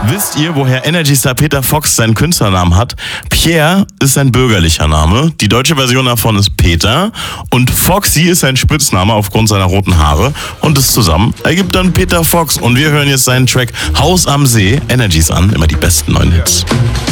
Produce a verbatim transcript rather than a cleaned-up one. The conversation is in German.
Wisst ihr, woher Energy-Star Peter Fox seinen Künstlernamen hat? Pierre ist sein bürgerlicher Name. Die deutsche Version davon ist Peter. Und Foxy ist sein Spitzname aufgrund seiner roten Haare. Und das zusammen ergibt dann Peter Fox. Und wir hören jetzt seinen Track Haus am See. Energies an, immer die besten neuen Hits.